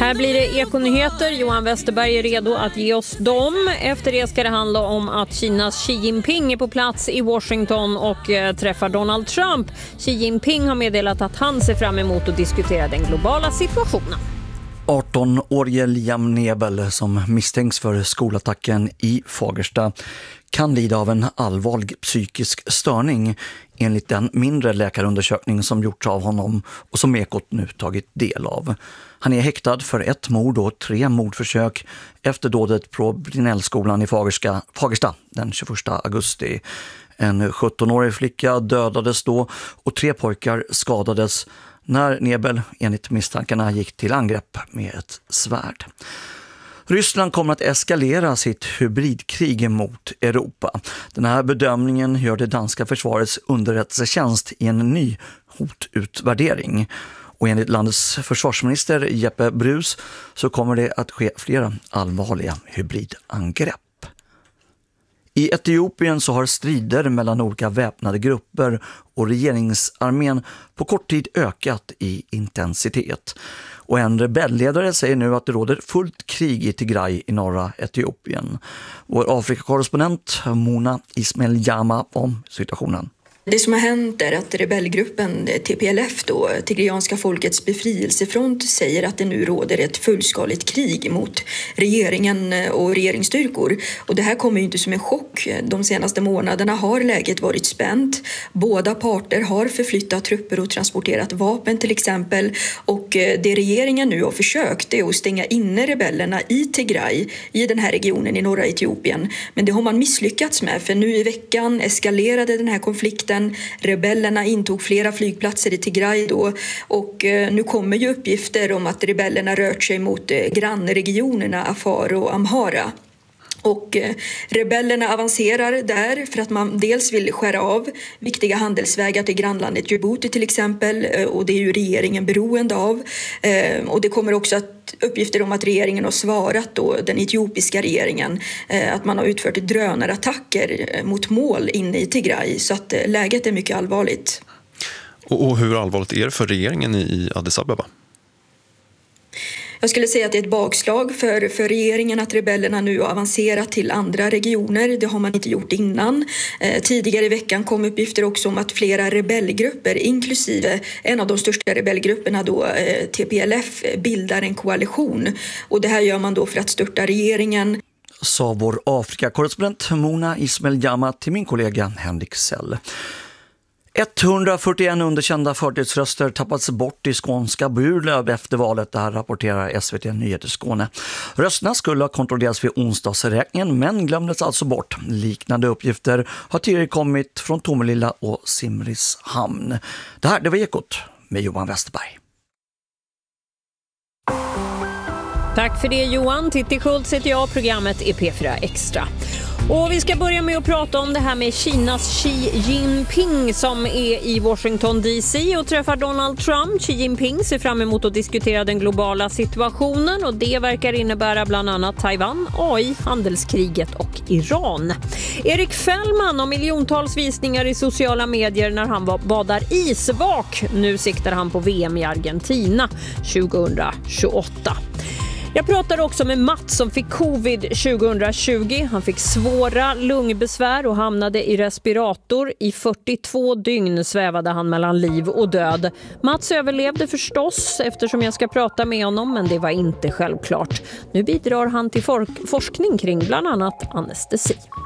Här blir det Ekonyheter. Johan Westerberg är redo att ge oss dem. Efter det ska det handla om att Kinas Xi Jinping är på plats i Washington och träffar Donald Trump. Xi Jinping har meddelat att han ser fram emot att diskutera den globala situationen. 18-årige Liam Nebel, som misstänks för skolattacken i Fagersta, kan lida av en allvarlig psykisk störning enligt den mindre läkarundersökning som gjorts av honom och som Ekot nu tagit del av. Han är häktad för 1 mord och 3 mordförsök efter dådet på Brinellskolan i Fagersta den 21 augusti. En 17-årig flicka dödades då och 3 pojkar skadades när Nebel enligt misstankarna gick till angrepp med ett svärd. Ryssland kommer att eskalera sitt hybridkrig mot Europa. Den här bedömningen gör det danska försvarets underrättelsetjänst i en ny hotutvärdering. Och enligt landets försvarsminister Jeppe Bruus så kommer det att ske flera allvarliga hybridangrepp. I Etiopien så har strider mellan olika väpnade grupper och regeringsarmén på kort tid ökat i intensitet. Och en rebellledare säger nu att det råder fullt krig i Tigray i norra Etiopien. Vår Afrikakorrespondent Mona Ismail-Jama om situationen. Det som har hänt är att rebellgruppen TPLF, då, Tigrianska folkets befrielsefront, säger att det nu råder ett fullskaligt krig mot regeringen och regeringsstyrkor. Och det här kommer ju inte som en chock. De senaste månaderna har läget varit spänt. Båda parter har förflyttat trupper och transporterat vapen till exempel. Och det regeringen nu har försökt är att stänga inne rebellerna i Tigray, i den här regionen i norra Etiopien. Men det har man misslyckats med, för nu i veckan eskalerade den här konflikten. Rebellerna intog flera flygplatser i Tigray då, och nu kommer ju uppgifter om att rebellerna rört sig mot grannregionerna Afar och Amhara. Och rebellerna avancerar där för att man dels vill skära av viktiga handelsvägar till grannlandet Djibouti till exempel, och det är ju regeringen beroende av. Och det kommer också uppgifter om att regeringen har svarat då, den etiopiska regeringen, att man har utfört drönarattacker mot mål inne i Tigray, så att läget är mycket allvarligt. Och hur allvarligt är det för regeringen i Addis Abeba? Jag skulle säga att det är ett bakslag för regeringen att rebellerna nu har avancerat till andra regioner. Det har man inte gjort innan. Tidigare i veckan kom uppgifter också om att flera rebellgrupper, inklusive en av de största rebellgrupperna då, TPLF, bildar en koalition. Och det här gör man då för att störta regeringen. Sa vår Afrikakorrespondent Mona Ismail-Jama till min kollega Henrik Sell. 141 underkända förtidsröster tappats bort i skånska Burlöv efter valet, det här rapporterar SVT Nyheter Skåne. Rösterna skulle ha kontrollerats vid onsdagsräkningen men glömdes alltså bort. Liknande uppgifter har tidigare kommit från Tomelilla och Simrishamn. Det var Ekot med Johan Westerberg. Tack för det Johan. Titti Schultz heter jag, programmet är P4 Extra. Och vi ska börja med att prata om det här med Kinas Xi Jinping som är i Washington DC och träffar Donald Trump. Xi Jinping ser fram emot att diskutera den globala situationen och det verkar innebära bland annat Taiwan, AI, handelskriget och Iran. Erik Fällman har miljontals visningar i sociala medier när han badar isvak. Nu siktar han på VM i Argentina 2028. Jag pratade också med Mats som fick covid 2020. Han fick svåra lungbesvär och hamnade i respirator. I 42 dygn svävade han mellan liv och död. Mats överlevde förstås eftersom jag ska prata med honom, men det var inte självklart. Nu bidrar han till forskning kring bland annat anestesi.